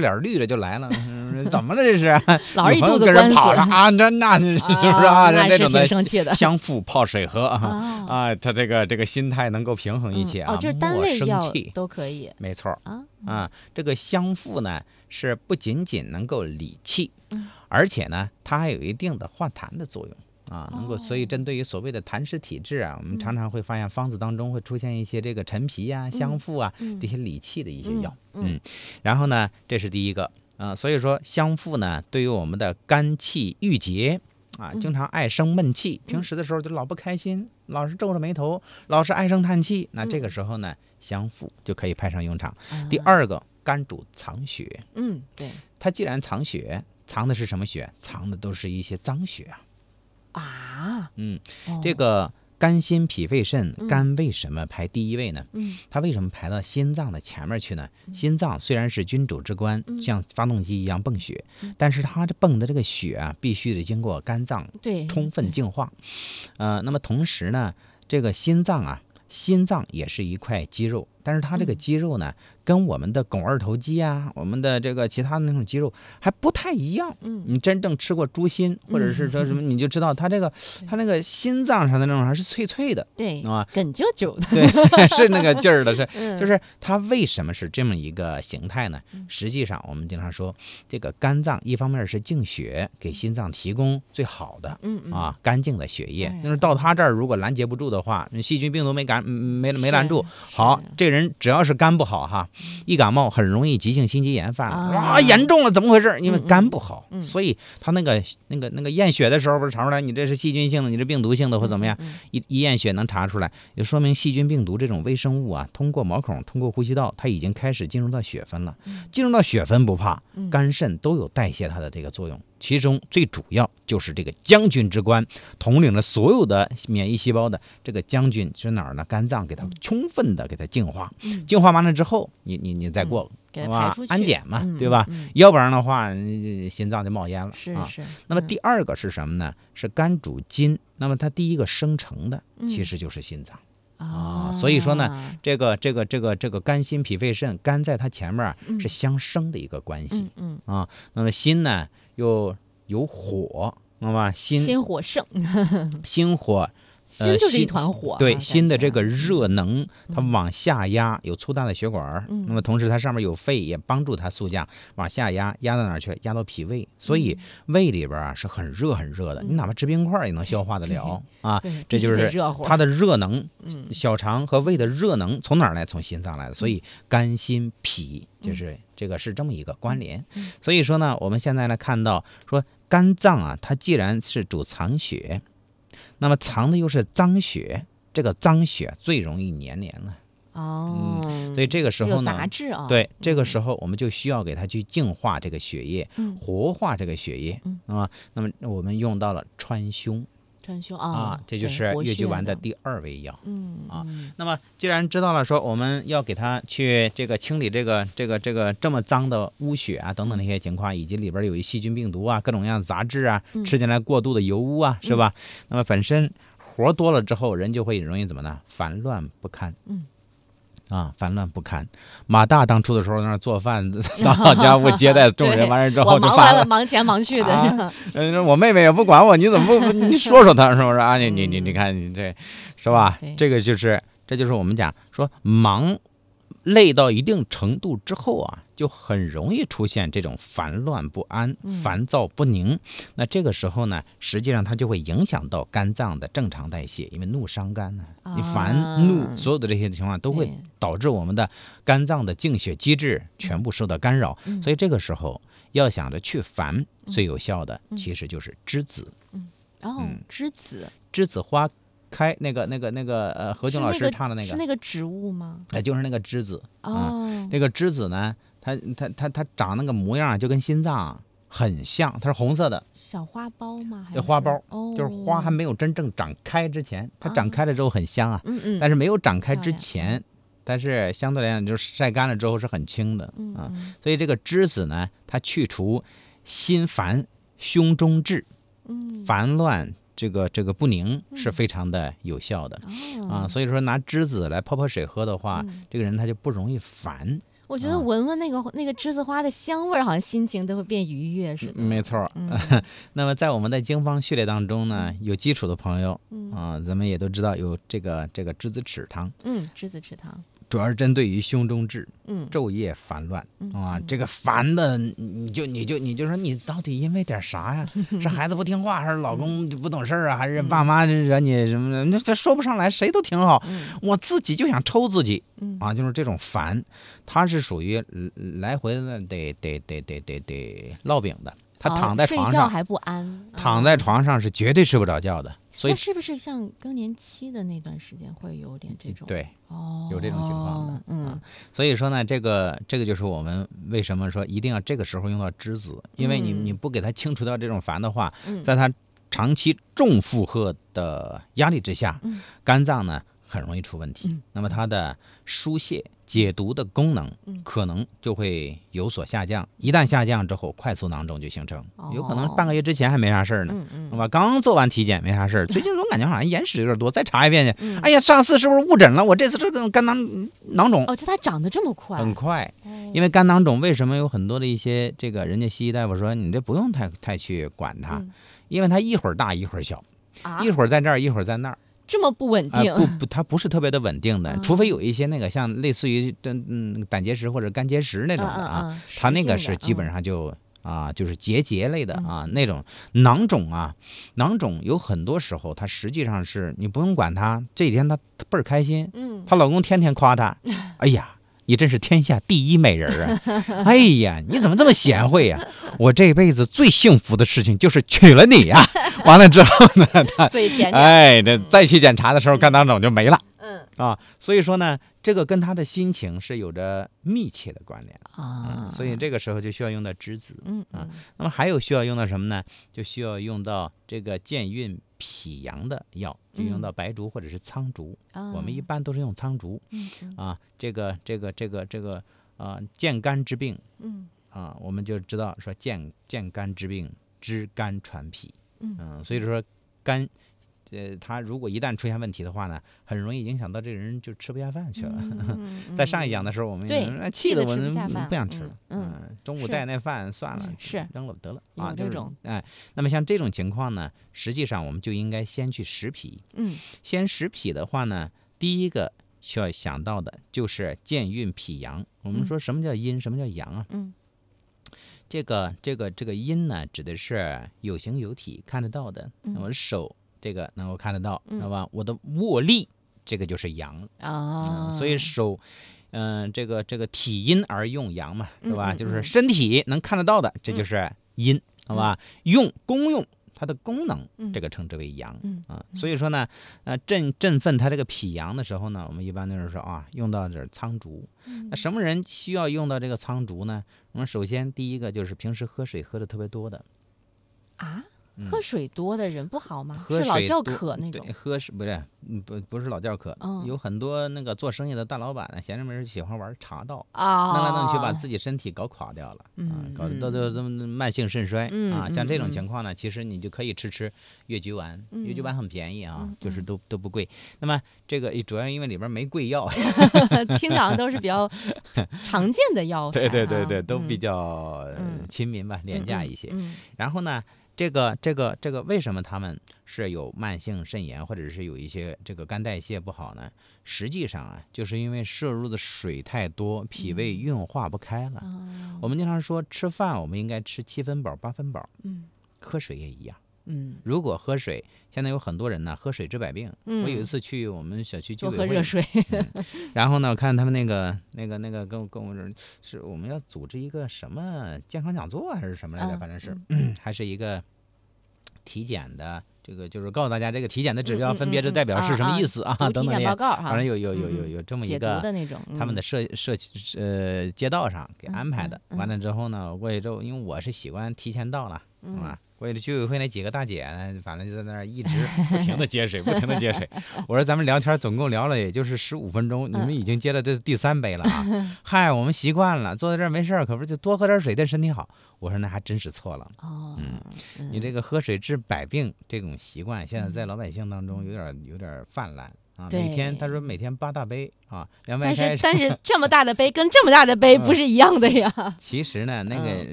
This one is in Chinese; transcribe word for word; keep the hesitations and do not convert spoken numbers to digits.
脸绿了就来了，嗯、怎么了这是？ 老是一肚子官司啊，那那是不是啊？ 那那种的生气的相父泡水喝啊， 啊啊，他这个这个心态能够平衡一些啊， 嗯、哦，就是单味药生气都可以， 没错啊啊，这个相父呢是不仅仅能够理气， 嗯、 而且呢它还有一定的化痰的作用。啊，能够， 哦、 所以针对于所谓的痰湿体质啊，我们常常会发现方子当中会出现一些这个陈皮啊、香附啊、 嗯、 这些理气的一些药， 嗯， 嗯，然后呢，这是第一个啊、呃，所以说香附呢，对于我们的肝气郁结啊，经常爱生闷气，平时的时候就老不开心，老是皱着眉头，老是唉声叹气，那这个时候呢，香附就可以派上用场。 嗯、 第二个，肝主藏血， 嗯，对， 它既然藏血，藏的是什么血？藏的都是一些脏血啊。 啊， 嗯， 哦、 这个肝心脾肺肾， 嗯、 肝为什么排第一位呢？ 嗯， 它为什么排到心脏的前面去呢？嗯、心脏虽然是君主之官，嗯、像发动机一样泵血，嗯、但是它这泵的这个血啊，必须得经过肝脏对充分净化。呃，那么同时呢，这个心脏啊，心脏也是一块肌肉，但是它这个肌肉呢，嗯、跟我们的肱二头肌啊，我们的这个其他的那种肌肉还不太一样。 嗯， 你真正吃过猪心，或者是说什么，你就知道它这个，嗯、它那个心脏上的那种还是脆脆的， 对啊， 梗啾啾的， 对，是那个劲儿的，是， 嗯、 就是它为什么是这么一个形态呢？ 嗯、 实际上，我们经常说，这个肝脏一方面是净血，给心脏提供最好的， 嗯嗯啊，干净的血液。就是到它这儿，如果拦截不住的话，细菌病毒没赶没没拦住，好，这人只要是肝不好哈，一感冒很容易急性心肌炎犯了，哇，严重了，怎么回事？因为肝不好， 嗯嗯、 所以他那个那个那个验血的时候，不是查出来你这是细菌性的，你这病毒性的或怎么样？ 嗯嗯、 一一验血能查出来，就说明细菌病毒这种微生物啊，通过毛孔、通过呼吸道，它已经开始进入到血分了。进入到血分不怕，肝肾都有代谢它的这个作用。其中最主要就是这个将军之官，统领了所有的免疫细胞的这个将军是哪儿呢？肝脏给它充分的给它净化， 嗯、 净化完了之后，你你你再过。 嗯、 吧，安检嘛， 嗯、 对吧？ 嗯嗯、 要不然的话，心脏就冒烟了。 是是、啊。 那么第二个是什么呢？是肝主筋。那么它第一个生成的其实就是心脏。 嗯、 啊，所以说呢，这个这个这个这个肝心脾肺肾，肝在它前面是相生的一个关系。 嗯嗯啊，那么心呢又有火，那么心心火盛， 心火。 心就是一团火、 呃、对，心的这个热能它往下压，有粗大的血管、 嗯、 那么同时它上面有肺，也帮助它速降往下压，压到哪儿去？压到脾胃，所以胃里边啊是很热很热的、嗯、你哪怕吃冰块也能消化得了、嗯、啊，这就是它的热能、 嗯、 小肠和胃的热能从哪儿来？从心脏来的，所以肝心脾就是这个是这么一个关联、 嗯、 所以说呢，我们现在来看到说肝脏啊，它既然是主藏血，那么藏的又是脏血，这个脏血最容易粘连了。 哦、 嗯，所以这个时候呢， 有杂质啊、哦。 对，这个时候我们就需要给它去净化这个血液， 嗯、 活化这个血液， 嗯、 啊，那么我们用到了川芎。 川芎啊、 哦， 这就是越剧丸的第二味药。 嗯啊，那么既然知道了说我们要给它去这个清理这个这个这个这么脏的污血啊等等那些情况，以及里边有一细菌病毒啊各种各样的杂质啊， 嗯、 吃进来过度的油污啊，是吧？ 嗯、 那么本身活多了之后，人就会容易怎么呢？烦乱不堪。 嗯。 啊，烦乱不堪。马大当初的时候，那做饭，到家务接待众人，完了之后就烦了， 忙忙前忙去的。 啊、嗯，我妹妹也不管我，你怎么不你说说她，是不是啊？你你你你看你这，是吧？这个就是这就是我们讲说忙累到一定程度之后啊，就很容易出现这种烦乱不安、烦躁不宁。嗯、那这个时候呢，实际上它就会影响到肝脏的正常代谢，因为怒伤肝呢、啊，你烦怒所有的这些情况都会导致我们的肝脏的净血机制全部受到干扰。 嗯、 所以这个时候要想着去烦，最有效的其实就是栀子。 嗯，哦，栀子， 栀子花。开那个那个那个呃，何炅老师唱的那个是那个植物吗？ 哎，就是那个栀子。 哦， 嗯、这个栀子呢，它它它它长那个模样就跟心脏很像，它是红色的。 小花苞吗？还是花苞， 哦， 就是花还没有真正长开之前，它长开了之后很香啊。 嗯嗯。 但是没有长开之前，但是相对来讲就是晒干了之后是很轻的。 嗯啊，所以这个栀子呢，它去除心烦、胸中滞、 嗯， 烦乱。这个这个不宁是非常的有效的、 嗯、 啊，所以说拿栀子来泡泡水喝的话， 嗯、 这个人他就不容易烦我觉得闻闻那个、啊、那个栀子花的香味儿，好像心情都会变愉悦似的。 没错。嗯、那么在我们的经方序列当中呢，有基础的朋友，嗯啊，咱们也都知道有这个这个栀子豉汤。 嗯，栀子豉汤主要是针对于胸中滞、 嗯昼夜烦乱、 嗯、 啊，这个烦的你就你就你就说你到底因为点啥呀？是孩子不听话，还是老公不懂事啊？还是爸妈惹你什么的？那这说不上来，谁都挺好， 嗯、 我自己就想抽自己。啊，就是这种烦，它是属于来回的得得得得得得烙饼的。他躺在床上、哦、 睡觉还不安， 躺在床上是绝对睡不着觉的。所以那是不是像更年期的那段时间会有点这种？ 对， 哦， 有这种情况的。 嗯、 啊，所以说呢，这个这个就是我们为什么说一定要这个时候用到栀子，因为你你不给它清除掉这种烦的话， 嗯、 在它长期重负荷的压力之下， 嗯、 肝脏呢很容易出问题。 嗯、 那么它的疏泄解毒的功能可能就会有所下降，一旦下降之后，快速囊肿就形成，有可能半个月之前还没啥事儿呢，好吧？刚做完体检没啥事儿，最近总感觉好像眼屎有点多，再查一遍去，哎呀，上次是不是误诊了？我这次这个肝囊囊肿， 哦，就它长得这么快， 很快，因为肝囊肿为什么有很多的一些这个人家西医大夫说你这不用太太去管它，因为它一会儿大一会儿小，一会儿在这儿一会儿在那儿。 这么不稳定、 呃、不不，它不是特别的稳定的，嗯、除非有一些那个像类似于嗯胆结石或者肝结石那种的啊， 嗯嗯、 它那个是基本上就、嗯、啊就是结节类的啊、嗯、那种囊肿啊，囊肿有很多时候它实际上是你不用管它，这几天她倍儿开心， 嗯， 她老公天天夸她，哎呀。你真是天下第一美人啊！哎呀，你怎么这么贤惠呀、啊？我这辈子最幸福的事情就是娶了你呀、啊！完了之后呢，他最甜哎，这再去检查的时候，肝囊肿就没了。 嗯啊，所以说呢，这个跟他的心情是有着密切的关联啊、 嗯。所以这个时候就需要用到栀子。 嗯啊，那么还有需要用到什么呢？就需要用到这个健运脾阳的药，就用到白术或者是苍术。 嗯、 我们一般都是用苍术。 嗯嗯、 啊，这个这个这个这个啊，健肝之病。 嗯啊，我们就知道说健健肝之病，知肝传脾。 嗯嗯，所以说肝。呃，他如果一旦出现问题的话呢，很容易影响到这个人就吃不下饭去了。 嗯嗯、 在上一讲的时候，我们对气得我们不不想吃了。 嗯， 嗯中午带那饭算了， 是扔了得了啊。 这种、 就是、哎，那么像这种情况呢，实际上我们就应该先去食脾。 嗯， 先食脾的话呢，第一个需要想到的就是健运脾阳。我们说什么叫阴，嗯、什么叫阳啊？ 嗯。 这个这个这个阴呢，指的是有形有体看得到的。 嗯、 我的手。这个能够看得到， 嗯、 好吧？我的握力，这个就是阳啊、 嗯。所以手，嗯、呃，这个这个体阴而用阳嘛，对吧？ 嗯嗯嗯就是身体能看得到的，这就是阴，嗯、好吧？用功用它的功能， 嗯、 这个称之为阳、 嗯、 啊。所以说呢，呃，振振奋它这个脾阳的时候呢，我们一般都是说啊，用到这苍术。 嗯、 那什么人需要用到这个苍术呢？我们首先第一个就是平时喝水喝的特别多的啊。喝水多的人不好吗？ 嗯、 是老叫渴那种。 喝水不是，不不是老叫渴、 嗯， 有很多那个做生意的大老板呢，闲着没事喜欢玩茶道啊， 弄来弄去把自己身体搞垮掉了， 嗯、 啊，搞得都都都慢性肾衰、 嗯、 啊。像这种情况呢，其实你就可以吃吃越橘丸， 嗯、 越橘丸很便宜啊， 嗯、 就是都都不贵。那么这个主要因为里边没贵药， 听讲都是比较常见的药材、啊， 对对对对，都比较亲民吧，廉价一些。 嗯嗯、 然后呢？这个这个这个为什么他们是有慢性肾炎或者是有一些这个肝代谢不好呢？实际上啊，就是因为摄入的水太多，脾胃运化不开了。 嗯、 我们经常说吃饭我们应该吃七分饱八分饱， 嗯， 喝水也一样。 嗯， 如果喝水，现在有很多人呢，喝水治百病。 嗯、 我有一次去我们小区居委会， 多喝热水、 嗯。然后呢，我看他们那个那个那个跟跟我说，是我们要组织一个什么健康讲座还是什么来着？ 嗯、 反正是、嗯、还是一个体检的。这个就是告诉大家，这个体检的指标分别是代表是什么意思啊？ 嗯嗯嗯、 等等报告哈， 反正有有有有有这么一个的那种， 他们的社社呃街道上给安排的。 嗯嗯、 完了之后呢，我过去之后，因为我是习惯提前到了，是吧？过去居委会那几个大姐呢，反正就在那儿一直不停的接水，不停的接水。我说咱们聊天总共聊了也就是十五分钟，你们已经接了这第三杯了啊！嗨，我们习惯了，坐在这儿没事儿，可不是就多喝点水对身体好。我说那还真是错了。 哦， 嗯，你这个喝水治百病这种习惯，现在在老百姓当中有点有点泛滥。 啊，每天他说每天八大杯啊，凉白但开。 是但是这么大的杯跟这么大的杯不是一样的呀。 其实呢，那个